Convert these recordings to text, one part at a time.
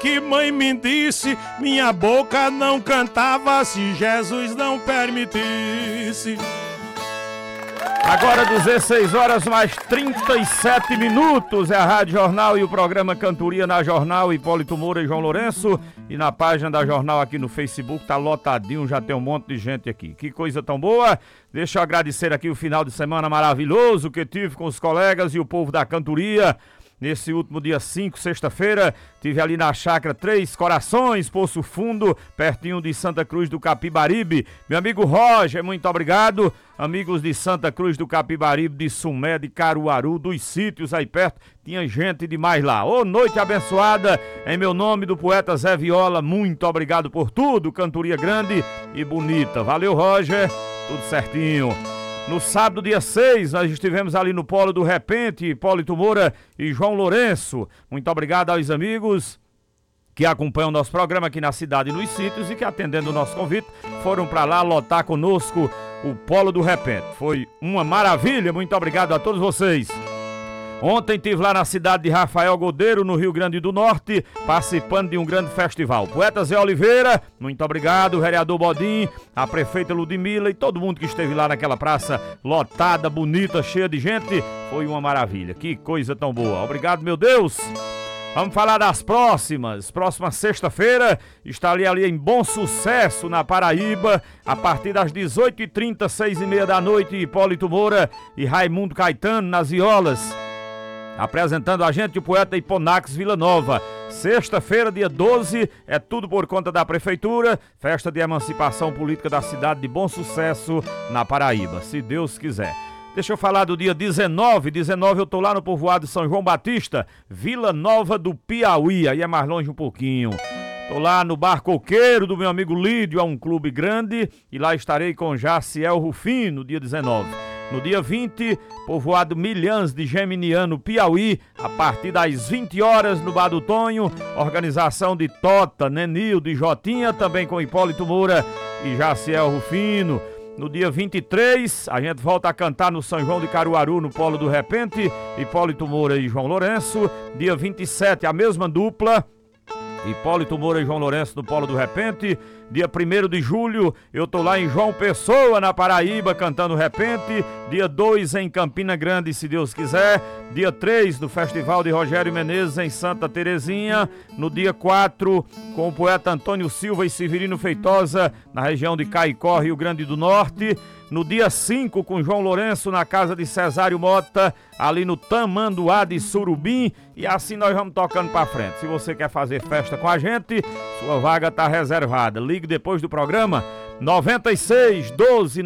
que mãe me disse, minha boca não cantava se Jesus não permitisse. Agora 16 horas mais 37 minutos, é a Rádio Jornal e o programa Cantoria na Jornal, Hipólito Moura e João Lourenço. E na página da Jornal aqui no Facebook tá lotadinho, já tem um monte de gente aqui. Que coisa tão boa! Deixa eu agradecer aqui o final de semana maravilhoso que tive com os colegas e o povo da Cantoria. Nesse último dia 5, sexta-feira, tive ali na chácara Três Corações, Poço Fundo, pertinho de Santa Cruz do Capibaribe. Meu amigo Roger, muito obrigado. Amigos de Santa Cruz do Capibaribe, de Sumé, de Caruaru, dos sítios aí perto, tinha gente demais lá. Ô, noite abençoada, em meu nome do poeta Zé Viola, muito obrigado por tudo, cantoria grande e bonita. Valeu, Roger, tudo certinho. No sábado, dia 6, nós estivemos ali no Polo do Repente, Hipólito Moura e João Lourenço. Muito obrigado aos amigos que acompanham o nosso programa aqui na cidade e nos sítios e que, atendendo o nosso convite, foram para lá lotar conosco o Polo do Repente. Foi uma maravilha, muito obrigado a todos vocês. Ontem estive lá na cidade de Rafael Godeiro, no Rio Grande do Norte, participando de um grande festival. Poeta Zé Oliveira, muito obrigado, o vereador Bodim, a prefeita Ludmila e todo mundo que esteve lá naquela praça lotada, bonita, cheia de gente. Foi uma maravilha, que coisa tão boa. Obrigado, meu Deus. Vamos falar das próximas. Próxima sexta-feira, estarei ali em Bom Sucesso, na Paraíba, a partir das 18h30, 6h30 da noite, Hipólito Moura e Raimundo Caetano nas violas. Apresentando a gente o poeta Hiponax Vila Nova. Sexta-feira, dia 12, é tudo por conta da prefeitura, festa de emancipação política da cidade de Bom Sucesso, na Paraíba, se Deus quiser. Deixa eu falar do dia 19. 19 eu tô lá no povoado de São João Batista, Vila Nova do Piauí, aí é mais longe um pouquinho. Tô lá no Bar Coqueiro do meu amigo Lídio, é um clube grande, e lá estarei com Jaciel Rufino, dia 19. No dia 20, povoado Milhãs de Geminiano, Piauí, a partir das 20 horas no Bar do Tonho, organização de Tota, Nenildo e Jotinha, também com Hipólito Moura e Jaciel Rufino. No dia 23, a gente volta a cantar no São João de Caruaru, no Polo do Repente, Hipólito Moura e João Lourenço. Dia 27, a mesma dupla, Hipólito Moura e João Lourenço no Polo do Repente. Dia 1º de julho, eu tô lá em João Pessoa, na Paraíba, cantando Repente. Dia 2 em Campina Grande, se Deus quiser. Dia 3 no Festival de Rogério Menezes em Santa Terezinha. No dia 4, com o poeta Antônio Silva e Severino Feitosa, na região de Caicó, Rio Grande do Norte. No dia 5, com João Lourenço, na casa de Cesário Mota, ali no Tamanduá de Surubim. E assim nós vamos tocando pra frente. Se você quer fazer festa com a gente, sua vaga tá reservada. Ligue depois do programa 96 12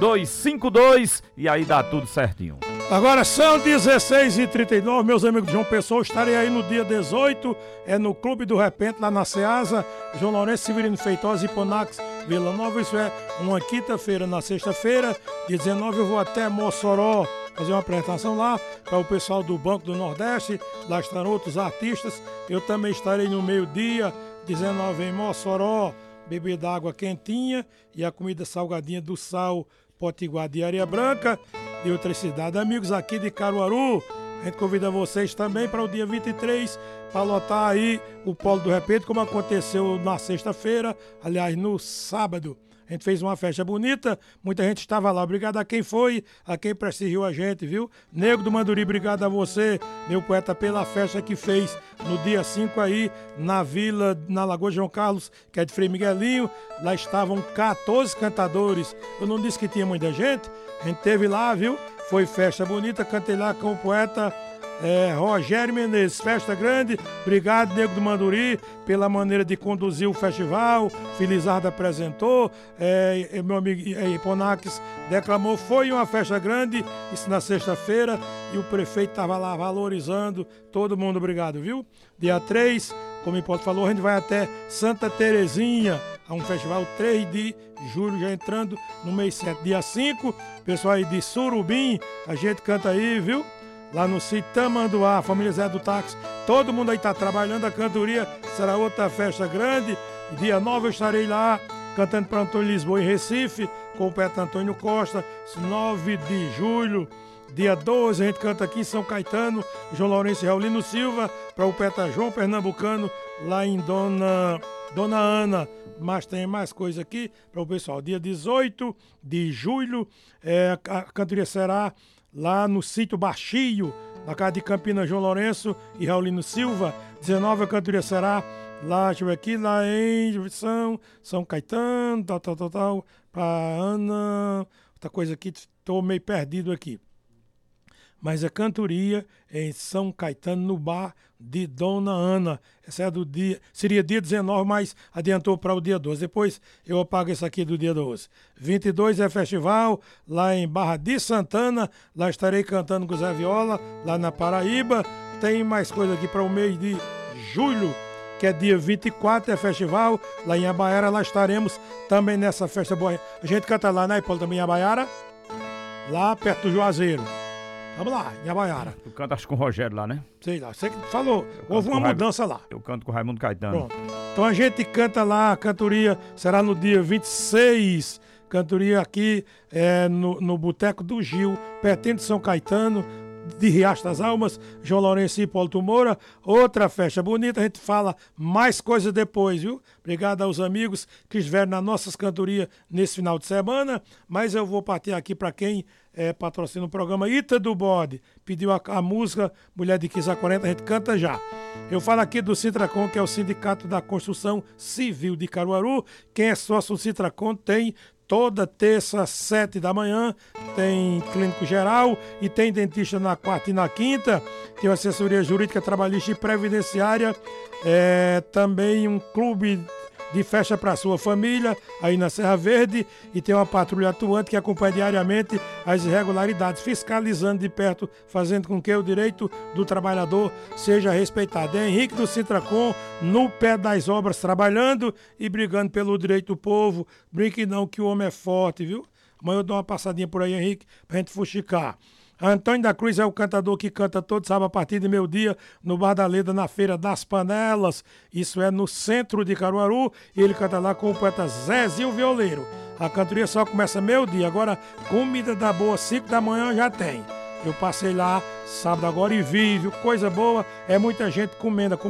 9252 e aí dá tudo certinho. Agora são 16h39, meus amigos de João Pessoa, estarei aí no dia 18, no Clube do Repente, lá na Ceasa, João Lourenço, Severino Feitosa e Hiponax Vila Nova. Isso é uma quinta-feira. Na sexta-feira, dia 19, eu vou até Mossoró fazer uma apresentação lá para o pessoal do Banco do Nordeste, lá estarão outros artistas. Eu também estarei no meio-dia, 19 em Mossoró, bebida água quentinha e a comida salgadinha do Sal Potiguar de Areia Branca e outras cidades. Amigos aqui de Caruaru, a gente convida vocês também para o dia 23 para lotar aí o Polo do Repente, como aconteceu na sexta-feira, aliás, no sábado. A gente fez uma festa bonita, muita gente estava lá. Obrigado a quem foi, a quem prestigiou a gente, viu? Nego do Manduri, obrigado a você, meu poeta, pela festa que fez no dia 5 aí, na vila, na Lagoa João Carlos, que é de Frei Miguelinho. Lá estavam 14 cantadores. Eu não disse que tinha muita gente, a gente teve lá, viu? Foi festa bonita, cantei lá com o poeta Rogério Menezes, festa grande. Obrigado, Nego do Manduri, pela maneira de conduzir o festival. Felizardo apresentou, meu amigo Hiponax declamou. Foi uma festa grande, isso na sexta-feira, e o prefeito estava lá valorizando todo mundo. Obrigado, viu? Dia 3, como o Hipólito falou, a gente vai até Santa Terezinha, a um festival 3 de julho, já entrando no mês 7. Dia 5, pessoal aí de Surubim, a gente canta aí, viu? Lá no sítio Tamanduá, a família Zé do Táxi, todo mundo aí tá trabalhando, a cantoria será outra festa grande. Dia 9 eu estarei lá, cantando para Antônio Lisboa em Recife, com o poeta Antônio Costa. 9 de julho, Dia 12 a gente canta aqui em São Caetano, João Lourenço e Raulino Silva, para o poeta João Pernambucano, lá em Dona Ana. Mas tem mais coisa aqui para o pessoal. Dia 18 de julho, a cantoria será lá no sítio Baixio, na casa de Campinas, João Lourenço e Raulino Silva. 19 a cantoria será lá, deixa eu ver aqui, lá em São Caetano, tal, pra Ana, outra coisa aqui, estou meio perdido aqui. Mas a cantoria em São Caetano, no bar de Dona Ana. Essa é do dia, seria dia 19, mas adiantou para o dia 12. Depois eu apago esse aqui do dia 12. 22 é festival lá em Barra de Santana. Lá estarei cantando com o Zé Viola, lá na Paraíba. Tem mais coisa aqui para o mês de julho, que é dia 24, é festival lá em Abaiara. Lá estaremos também nessa festa boa. A gente canta lá, né, Hipólito, também em Abaiara, lá perto do Juazeiro. Vamos lá, em Abaiara. Tu cantas com o Rogério lá, né? Sei lá, você que falou, houve uma mudança lá. Eu canto com o Raimundo Caetano. Pronto. Então a gente canta lá, a cantoria será no dia 26, cantoria aqui no Boteco do Gil, pertinho de São Caetano, de Riacho das Almas, João Lourenço e Hipólito Moura. Outra festa bonita, a gente fala mais coisas depois, viu? Obrigado aos amigos que estiveram nas nossas cantorias nesse final de semana, mas eu vou partir aqui para quem patrocina o programa. Ita do Bode pediu a música Mulher de 15 a 40, a gente canta já. Eu falo aqui do Sintracom, que é o Sindicato da Construção Civil de Caruaru. Quem é sócio do Sintracom tem toda terça, 7 da manhã, tem clínico geral e tem dentista na quarta e na quinta. Tem assessoria jurídica, trabalhista e previdenciária. Também um clube de festa para sua família, aí na Serra Verde, e tem uma patrulha atuante que acompanha diariamente as irregularidades, fiscalizando de perto, fazendo com que o direito do trabalhador seja respeitado. É Henrique do Sintracom, no pé das obras, trabalhando e brigando pelo direito do povo. Brinque não que o homem é forte, viu? Amanhã eu dou uma passadinha por aí, Henrique, pra gente fuxicar. Antônio da Cruz é o cantador que canta todo sábado a partir de meio-dia no Bar da Leda, na Feira das Panelas. Isso é no centro de Caruaru. E ele canta lá com o poeta Zezinho Violeiro. A cantoria só começa meio-dia. Agora, comida da boa, 5 da manhã já tem. Eu passei lá sábado agora e vi, viu? Coisa boa, é muita gente comendo.